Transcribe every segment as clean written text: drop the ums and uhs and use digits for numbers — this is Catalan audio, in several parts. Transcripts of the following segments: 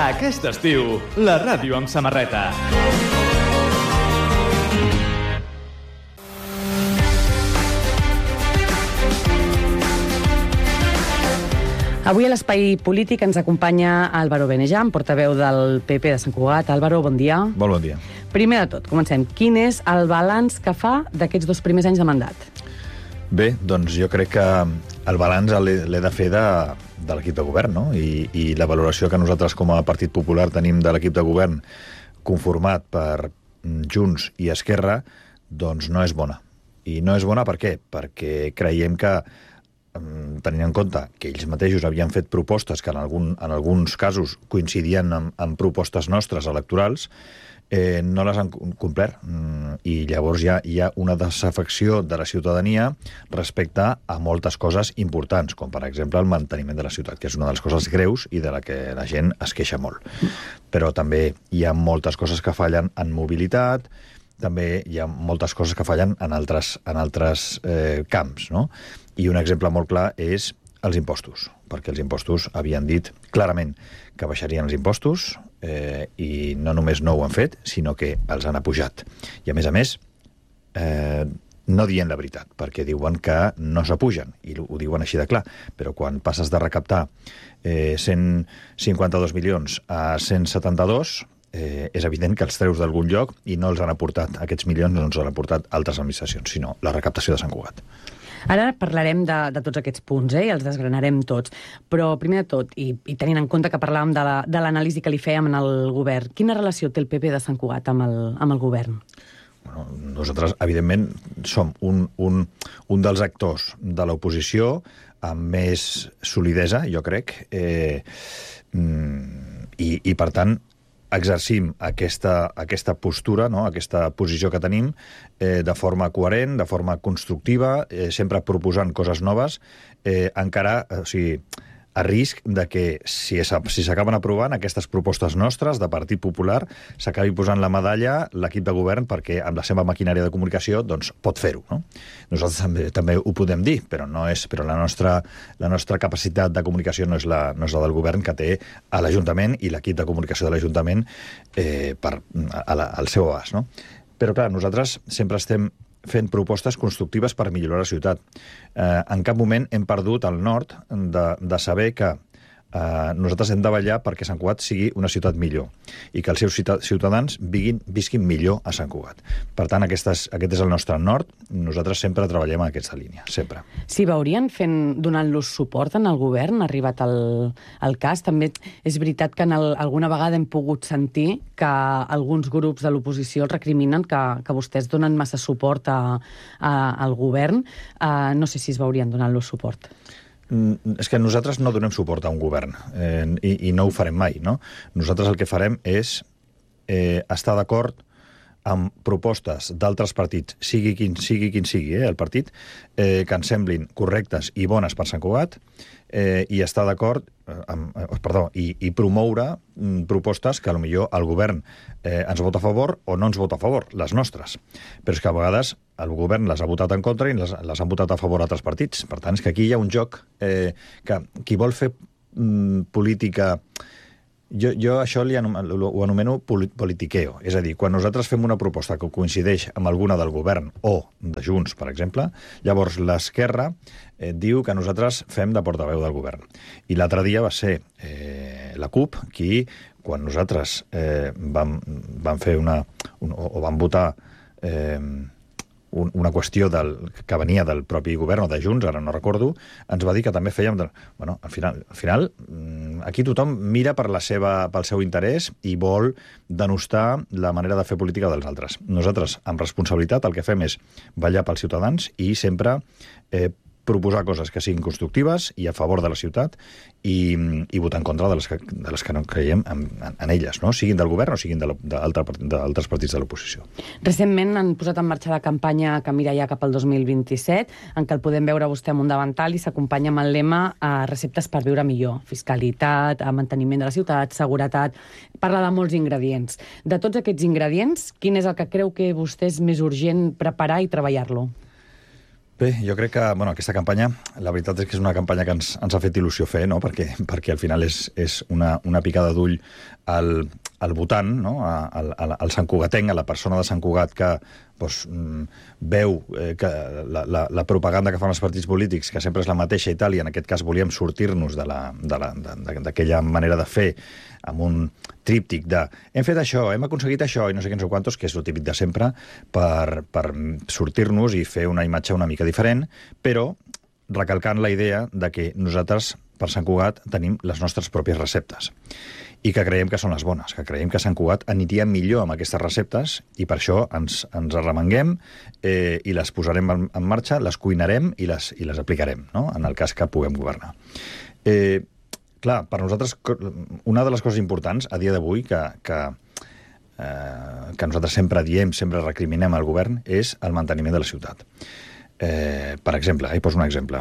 Aquest estiu, la ràdio amb samarreta. Avui a l'Espai Polític ens acompanya Álvaro Benejam, portaveu del PP de Sant Cugat. Álvaro, bon dia. Molt bon dia. Primer de tot, comencem. Quin és el balanç que fa d'aquests 2 primers anys de mandat? Bé, doncs jo crec que el balanç l'he de fer de l'equip de govern, no? I la valoració que nosaltres com a Partit Popular tenim de l'equip de govern conformat per Junts i Esquerra, doncs no és bona. I no és bona per què? Perquè creiem que tenint en compte que ells mateixos havien fet propostes que en alguns casos coincidien amb propostes nostres electorals, no les han complert. I llavors hi ha una desafecció de la ciutadania respecte a moltes coses importants, com per exemple el manteniment de la ciutat, que és una de les coses greus i de la que la gent es queixa molt. Però també hi ha moltes coses que fallen en mobilitat, també hi ha moltes coses que fallen en altres camps, no? I un exemple molt clar és els impostos, perquè els impostos havien dit clarament que baixarien els impostos i no només no ho han fet, sinó que els han apujat. I a més, no dient la veritat, perquè diuen que no s'apugen, i ho diuen així de clar, però quan passes de recaptar 152 milions a 172, és evident que els treus d'algun lloc i no els han aportat, aquests milions no els han aportat altres administracions, sinó la recaptació de Sant Cugat. Ara parlarem de tots aquests punts, i els desgranarem tots. Però, primer de tot, i tenint en compte que parlàvem de l'anàlisi que li fèiem en el govern, quina relació té el PP de Sant Cugat amb el govern? Bueno, nosaltres, evidentment, som un dels actors de l'oposició amb més solidesa, jo crec, i per tant, exercim aquesta postura, no? Aquesta posició que tenim de forma coherent, de forma constructiva, sempre proposant coses noves, encara, o sigui, a risc de que si s'acaben aprovant aquestes propostes nostres de Partit Popular s'acabi posant la medalla l'equip de govern perquè amb la seva maquinària de comunicació doncs pot fer-ho, no? Nosaltres també ho podem dir, però la nostra capacitat de comunicació no és la del govern que té a l'Ajuntament i l'equip de comunicació de l'Ajuntament al seu abast, no? Però clar, nosaltres sempre estem fent propostes constructives per millorar la ciutat. En cap moment hem perdut el nord de saber que nosaltres hem de vetllar perquè Sant Cugat sigui una ciutat millor i que els seus ciutadans visquin millor a Sant Cugat. Per tant, aquest és el nostre nord. Nosaltres sempre treballem en aquesta línia, sempre. Si veurien donant-los suport en el govern, ha arribat el cas. També és veritat que alguna vegada hem pogut sentir que alguns grups de l'oposició els recriminen que vostès donen massa suport al govern. No sé si es veurien donant-los suport. És que nosaltres no donem suport a un govern i no ho farem mai, no? Nosaltres el que farem és estar d'acord amb propostes d'altres partits, sigui quin sigui el partit, que ens semblin correctes i bones per Sant Cugat, i estar d'acord i promoure propostes que potser el govern ens vota a favor o no ens vota a favor, les nostres. Però és que a vegades el govern les ha votat en contra i les han votat a favor altres partits. Per tant, és que aquí hi ha un joc que qui vol fer política... Jo això ho anomeno politiqueo. És a dir, quan nosaltres fem una proposta que coincideix amb alguna del govern o de Junts, per exemple, llavors l'esquerra diu que nosaltres fem de portaveu del govern. I l'altre dia va ser la CUP qui, quan nosaltres vam fer vam votar una qüestió que venia del propi govern o de Junts, ara no recordo, ens va dir que també fèiem... Bueno, al final, aquí tothom mira pel seu interès i vol denostar la manera de fer política dels altres. Nosaltres, amb responsabilitat, el que fem és vetllar pels ciutadans i sempre proposar coses que siguin constructives i a favor de la ciutat i votar en contra de les que no creiem en elles, no? Siguin del govern o siguin d'altres partits de l'oposició. Recentment han posat en marxa la campanya que mira ja cap al 2027, en què el podem veure vostè amb un davantal i s'acompanya amb el lema receptes per viure millor, fiscalitat, manteniment de la ciutat, seguretat... Parla de molts ingredients. De tots aquests ingredients, quin és el que creu que vostè és més urgent preparar i treballar-lo? Bé, jo crec que aquesta campanya, la veritat és que és una campanya que ens ha fet il·lusió fer, no? perquè al final és una picada d'ull al votant, no? al santcugatenc, a la persona de Sant Cugat que veu que la propaganda que fan els partits polítics, que sempre és la mateixa i tal, i en aquest cas volíem sortir-nos d'aquella manera de fer amb un tríptic de hem fet això, hem aconseguit això i no sé què, no sé quantos, que és el típic de sempre, per sortir-nos i fer una imatge una mica diferent, però recalcant la idea de que nosaltres, per Sant Cugat, tenim les nostres pròpies receptes i que creiem que són les bones, que creiem que Sant Cugat aniria millor amb aquestes receptes i per això ens arremanguem i les posarem en marxa, les cuinarem i les aplicarem, no? En el cas que puguem governar. Clar, per nosaltres, una de les coses importants a dia d'avui que nosaltres sempre diem, sempre recriminem al govern, és el manteniment de la ciutat. Per exemple, poso un exemple.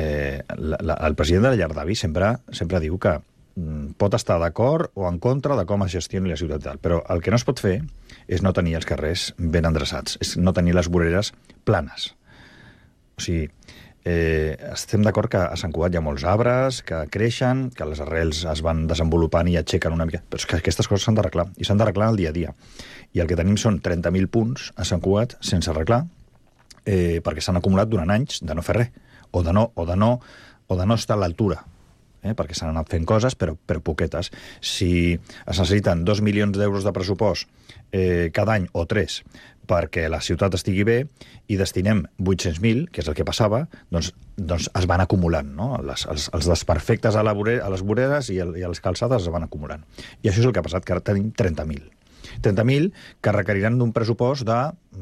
El president de la Llar d'Avi sempre diu que pot estar d'acord o en contra de com es gestioni la ciutat, però el que no es pot fer és no tenir els carrers ben endreçats, és no tenir les voreres planes. O sigui, estem d'acord que a Sant Cugat hi ha molts arbres que creixen, que les arrels es van desenvolupant i aixequen una mica, però és que aquestes coses s'han d'arreglar, i s'han d'arreglar el dia a dia. I el que tenim són 30.000 punts a Sant Cugat sense arreglar, perquè s'han acumulat durant anys de no fer res, o de no estar a l'altura, perquè s'han anat fent coses, però poquetes. Si es necessiten 2 milions d'euros de pressupost cada any o 3 perquè la ciutat estigui bé i destinem 800.000, que és el que passava, doncs es van acumulant, no? Els desperfectes a les voreres i a les calçades es van acumulant. I això és el que ha passat, que ara tenim 30.000. 30.000 que requeriran d'un pressupost de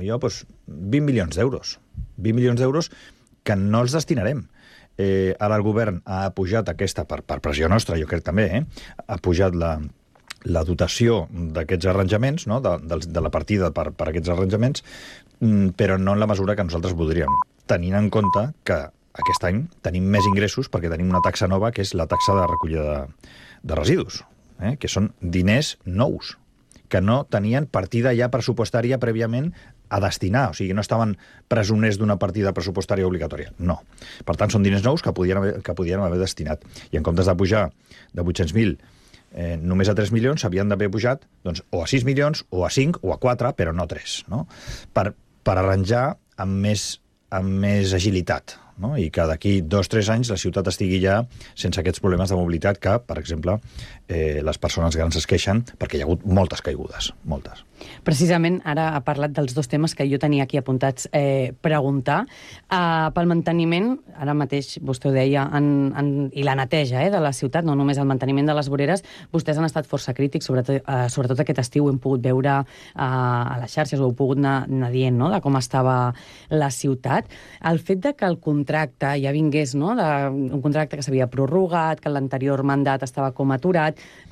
20 milions d'euros. 20 milions d'euros que no els destinarem. Ara el govern ha pujat aquesta, per pressió nostra, jo crec també, ha pujat la dotació d'aquests arranjaments, no? de la partida per aquests arranjaments, però no en la mesura que nosaltres voldríem, tenint en compte que aquest any tenim més ingressos perquè tenim una taxa nova, que és la taxa de recollida de residus, que són diners nous, que no tenien partida ja pressupostària prèviament a destinar, o sigui, no estaven presoners d'una partida pressupostària obligatòria. No. Per tant, són diners nous que podien haver destinat. I en comptes de pujar de 800.000 només a 3 milions, s'havien d'haver pujat o a 6 milions, o a 5, o a 4, però no 3, no? Per arranjar amb més agilitat, no? I que d'aquí 2 o 3 anys la ciutat estigui ja sense aquests problemes de mobilitat que, per exemple, les persones grans es queixen perquè hi ha hagut moltes caigudes, moltes. Precisament, ara ha parlat dels 2 temes que jo tenia aquí apuntats preguntar. Pel manteniment, ara mateix vostè ho deia, i la neteja de la ciutat, no només el manteniment de les voreres, vostès han estat força crítics, sobretot aquest estiu hem pogut veure a les xarxes, ho heu pogut anar dient, no?, de com estava la ciutat. El fet de que el contracte ja vingués, no?, un contracte que s'havia prorrogat, que l'anterior mandat estava com aturat,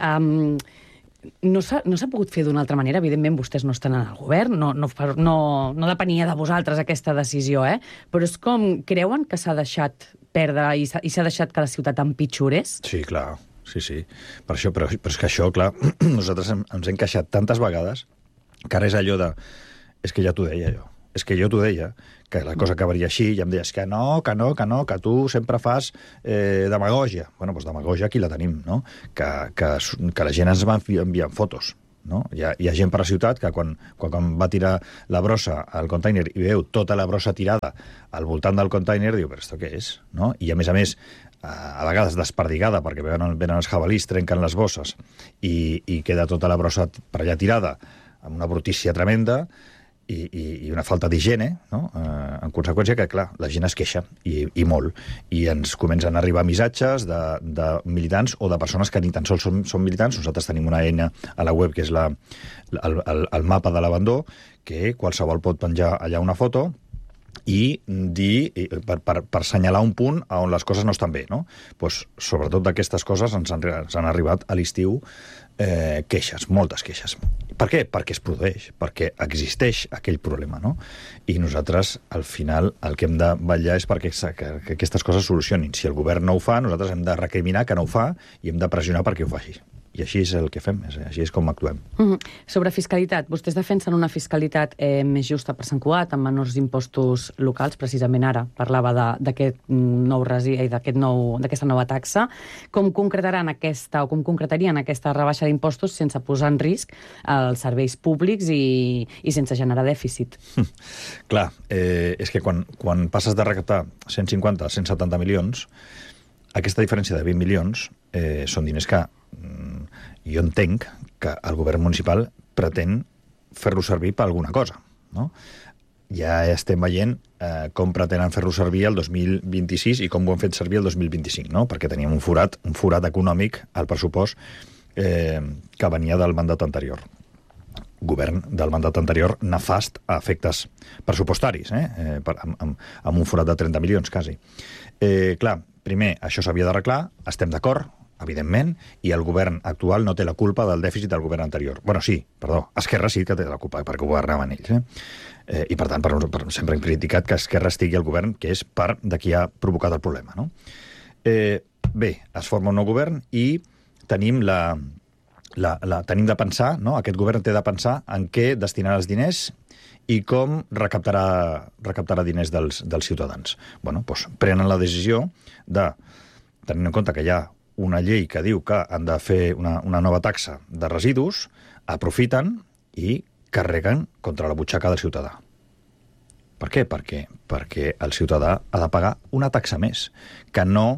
no s'ha pogut fer d'una altra manera. Evidentment, vostès no estan en el govern, no depenia de vosaltres aquesta decisió, però és com creuen que s'ha deixat perdre i s'ha deixat que la ciutat empitjorés? Sí, clar, sí. Per això, però és que això, clar, nosaltres ens hem queixat tantes vegades que ara és allò de... És que ja t'ho deia jo. És que jo t'ho deia, que la cosa acabaria així, i em deies que no, que tu sempre fas demagògia. Bueno, doncs demagògia aquí la tenim, no? Que la gent ens va enviant fotos, no? Hi ha gent per la ciutat que quan va tirar la brossa al container i veu tota la brossa tirada al voltant del container, diu, però esto què és? No? I a més, a vegades desperdigada, perquè venen els jabalís, trenquen les bosses i queda tota la brossa per allà tirada, amb una brutícia tremenda, i una falta d'higiene, no? En conseqüència que, clar, la gent es queixa, i molt, i ens comencen a arribar missatges de militants o de persones que ni tan sols són militants. Nosaltres tenim una eina a la web que és el mapa de l'abandó, que qualsevol pot penjar allà una foto i dir, per assenyalar un punt on les coses no estan bé, no? Pues, sobretot d'aquestes coses ens han arribat a l'estiu queixes, moltes queixes. Per què? Perquè es produeix, perquè existeix aquell problema, no? I nosaltres, al final, el que hem de vetllar és perquè aquestes coses solucionin. Si el govern no ho fa, nosaltres hem de recriminar que no ho fa i hem de pressionar perquè ho faci. I així és el que fem, així és com actuem. Sobre fiscalitat, vostès defensen una fiscalitat més justa per Sant Cugat, amb menors impostos locals, precisament ara parlava d'aquesta nova taxa. Com concretarien aquesta rebaixa d'impostos sense posar en risc els serveis públics i sense generar dèficit? Clar, és que quan passes de recaptar 150 a 170 milions, aquesta diferència de 20 milions són diners que jo entenc que el govern municipal pretén fer-lo servir per alguna cosa, no? Ja estem veient com pretenen fer-lo servir el 2026 i com ho han fet servir el 2025, no? Perquè teníem un forat econòmic al pressupost que venia del mandat anterior. Govern del mandat anterior nefast a efectes pressupostaris, amb un forat de 30 milions, quasi. Clar, primer, això s'havia d'arreglar, estem d'acord, evidentment, i el govern actual no té la culpa del dèficit del govern anterior. Esquerra sí que té la culpa, perquè governaven ells. I, per tant, sempre hem criticat que Esquerra estigui al govern, que és part de qui ha provocat el problema, no? Bé, es forma un nou govern i tenim tenim de pensar, no? Aquest govern té de pensar en què destinarà els diners i com recaptarà diners dels ciutadans. Doncs prenen la decisió de, tenint en compte que hi ha una llei que diu que han de fer una nova taxa de residus, aprofiten i carreguen contra la butxaca del ciutadà. Per què? Perquè el ciutadà ha de pagar una taxa més, que no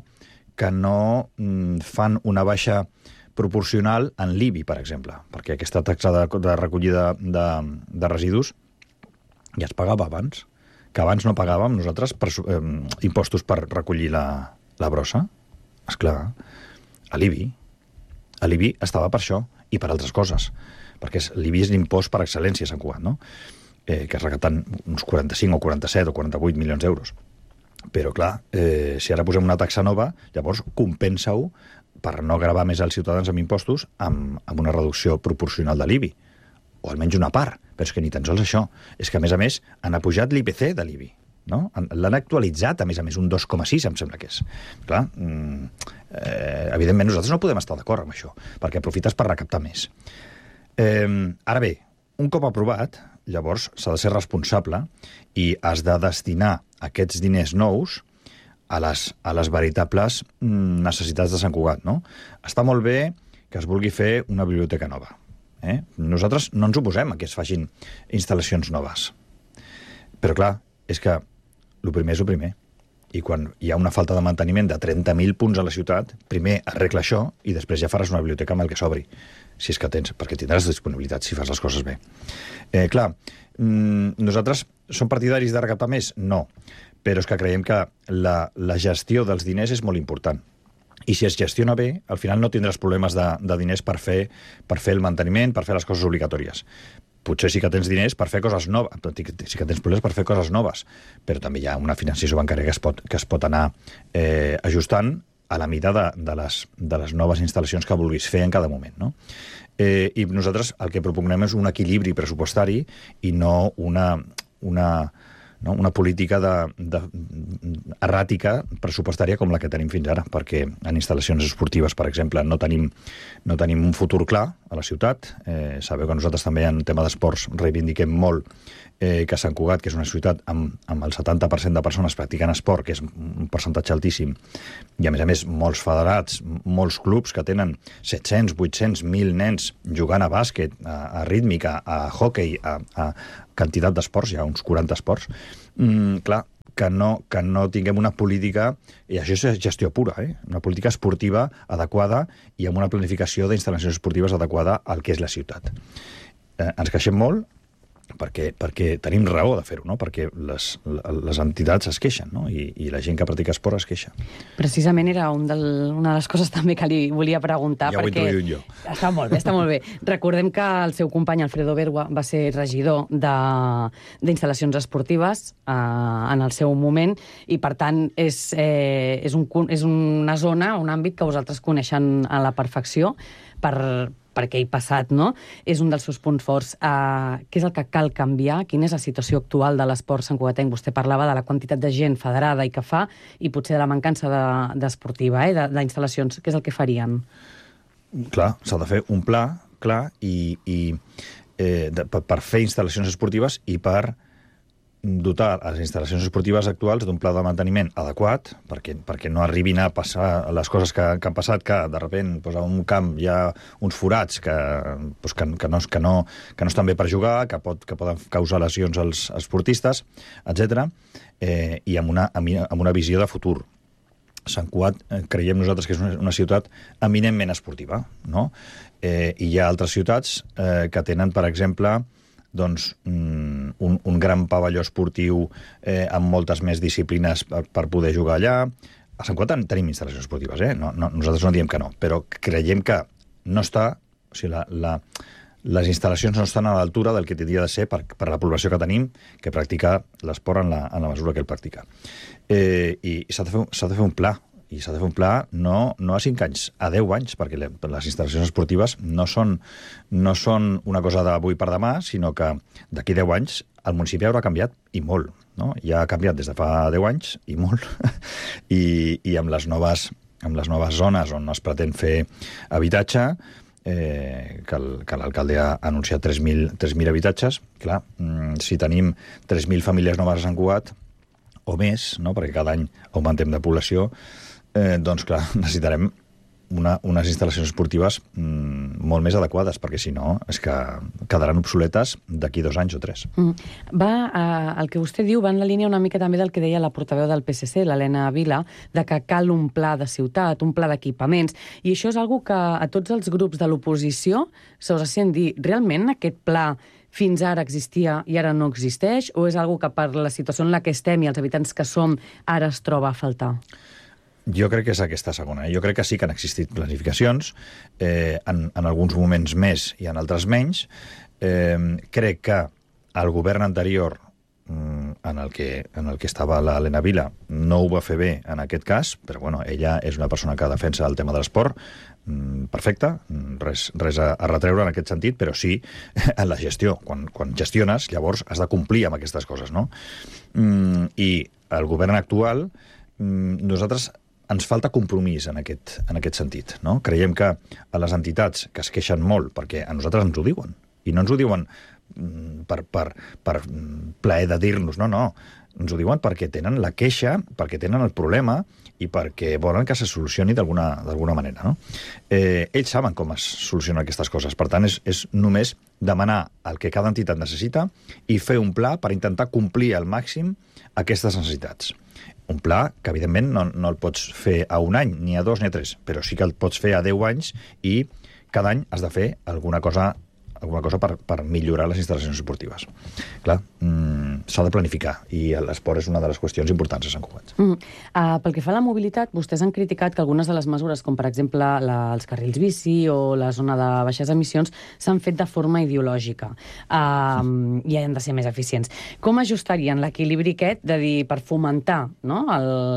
fan una baixa proporcional en l'IBI, per exemple, perquè aquesta taxa de recollida de residus ja es pagava abans, que abans no pagàvem nosaltres impostos per recollir la brossa. Esclar, a l'IBI estava per això i per altres coses, perquè l'IBI és l'impost per excel·lència a Sant Cugat, no? Que es recapten uns 45 o 47 o 48 milions d'euros. Però, clar, si ara posem una taxa nova, llavors compensa-ho per no gravar més als ciutadans amb impostos amb una reducció proporcional de l'IBI, o almenys una part. Però és que ni tan sols això. És que, a més, han apujat l'IPC de l'IBI. No? L'han actualitzat, a més, un 2,6, em sembla que és. Clar, evidentment nosaltres no podem estar d'acord amb això, perquè aprofites per recaptar més. Ara bé, un cop aprovat, llavors s'ha de ser responsable i has de destinar aquests diners nous a les veritables necessitats de Sant Cugat, no? Està molt bé que es vulgui fer una biblioteca nova. Nosaltres no ens oposem a que es facin instal·lacions noves. Però, clar, és que el primer és el primer. I quan hi ha una falta de manteniment de 30.000 punts a la ciutat, primer arregla això i després ja faràs una biblioteca amb el que sobri, si és que tens, perquè tindràs disponibilitat si fas les coses bé. Clar, nosaltres som partidaris de recaptar més? No. Però és que creiem que la gestió dels diners és molt important. I si es gestiona bé, al final no tindràs problemes de diners per fer el manteniment, per fer les coses obligatòries. Potser sí que tens diners per fer coses noves, sí que tens problemes per fer coses noves, però també hi ha una financiació bancària que es pot anar ajustant a la mida de les noves instal·lacions que vulguis fer en cada moment, no? I nosaltres el que propugnem és un equilibri pressupostari i no una política erràtica pressupostària com la que tenim fins ara, perquè en instal·lacions esportives, per exemple, no tenim un futur clar a la ciutat. Sabeu que nosaltres també en tema d'esports reivindiquem molt que Sant Cugat, que és una ciutat amb el 70% de persones practicant esport, que és un percentatge altíssim, i a més molts federats, molts clubs que tenen 700, 800, 1.000 nens jugant a bàsquet, a rítmica, a hoquei, a quantitat d'esports, hi ha uns 40 esports, clar, que no tinguem una política, i això és gestió pura, una política esportiva adequada i amb una planificació d'instal·lacions esportives adequada al que és la ciutat. Ens queixem molt, perquè tenim raó de fer-ho, no? Perquè les entitats es queixen, no? I la gent que practica esport es queixa. Precisament era una de les coses també que li volia preguntar. Ja ho he introduït jo. Està molt bé. Recordem que el seu company Alfredo Bergua va ser regidor d'instal·lacions esportives en el seu moment i, per tant, és una zona, un àmbit que vosaltres coneixen a la perfecció perquè hi passat, no? És un dels seus punts forts. Què és el que cal canviar? Quina és la situació actual de l'esport santcugatenc? Vostè parlava de la quantitat de gent federada i que fa, i potser de la mancança d'esportiva, d'instal·lacions. Què és el que farien? Clar, s'ha de fer un pla clar per fer instal·lacions esportives i per dotar les instal·lacions esportives actuals d'un pla de manteniment adequat perquè no arribin a passar les coses que han passat, que de sobte a un camp hi ha uns forats que no estan bé per jugar, que poden causar lesions als esportistes, etc. I amb una visió de futur. Sant Cugat creiem nosaltres que és una ciutat eminentment esportiva, no? I hi ha altres ciutats que tenen, per exemple, doncs, un gran pavelló esportiu amb moltes més disciplines per poder jugar allà. A Sant Cugat tenim instal·lacions esportives, nosaltres no diem que no, però creiem que no està... O sigui, les instal·lacions no estan a l'altura del que tindria de ser per la població que tenim, que practica l'esport en la mesura que el practica. I s'ha de fer un pla, i s'ha de fer un pla no a 5 anys, a 10 anys, perquè les instal·lacions esportives no són una cosa d'avui per demà, sinó que d'aquí 10 anys el municipi haurà canviat, i molt, no? Ja ha canviat des de fa 10 anys, i molt, i amb les noves zones on es pretén fer habitatge, que l'alcalde ha anunciat 3.000 habitatges. Clar, si tenim 3.000 famílies noves a Sant Cugat, o més, no? Perquè cada any augmentem de població, doncs clar, necessitarem unes instal·lacions esportives molt més adequades, perquè si no és que quedaran obsoletes d'aquí 2 anys o 3. El que vostè diu va en la línia una mica també del que deia la portaveu del PSC, l'Helena Vila, de que cal un pla de ciutat, un pla d'equipaments, i això és una cosa que a tots els grups de l'oposició se us sent dir, realment aquest pla fins ara existia i ara no existeix, o és una cosa que per la situació en la que estem i els habitants que som ara es troba a faltar? Jo crec que és aquesta segona. Jo crec que sí que han existit planificacions, en alguns moments més i en altres menys. Crec que el govern anterior, en el que estava l'Helena Vila, no ho va fer bé en aquest cas, però bueno, ella és una persona que defensa el tema de l'esport, perfecte, res a retreure en aquest sentit, però sí en la gestió. Quan gestiones, llavors has de complir amb aquestes coses, no? I el govern actual, nosaltres ens falta compromís en aquest sentit, no? Creiem que a les entitats que es queixen molt, perquè a nosaltres ens ho diuen, i no ens ho diuen per plaer de dir-nos, no, ens ho diuen perquè tenen la queixa, perquè tenen el problema i perquè volen que se solucioni d'alguna manera, no? Ells saben com es solucionen aquestes coses, per tant és només demanar el que cada entitat necessita i fer un pla per intentar complir al màxim aquestes necessitats. Un pla que, evidentment, no el pots fer a 1 any, ni a 2, ni a 3, però sí que el pots fer a 10 anys i cada any has de fer alguna cosa per millorar les instal·lacions esportives. Clar, s'ha de planificar, i l'esport és una de les qüestions importants a Sant Cugat. Pel que fa a la mobilitat, vostès han criticat que algunes de les mesures, com per exemple els carrils bici o la zona de baixes emissions, s'han fet de forma ideològica i han de ser més eficients. Com ajustarien l'equilibri aquest de dir, per fomentar, no,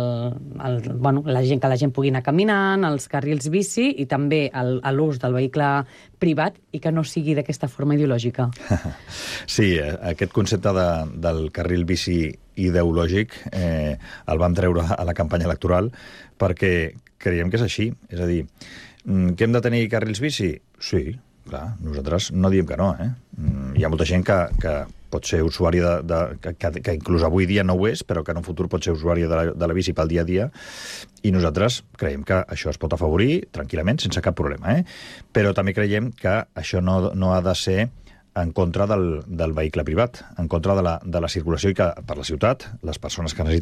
que la gent pugui anar caminant, els carrils bici i també l'ús del vehicle privat, i que no sigui d'aquesta forma ideològica? Sí, aquest concepte del carril bici ideològic el vam treure a la campanya electoral perquè creiem que és així. És a dir, que hem de tenir carrils bici? Sí, clar, nosaltres no diem que no. Hi ha molta gent que pot ser usuari que inclús avui dia no ho és, però que en un futur pot ser usuari de la bici pel dia a dia, i nosaltres creiem que això es pot afavorir tranquil·lament, sense cap problema. Però també creiem que això no ha de ser en contra del vehicle privat, en contra de la circulació, i que per la ciutat les persones que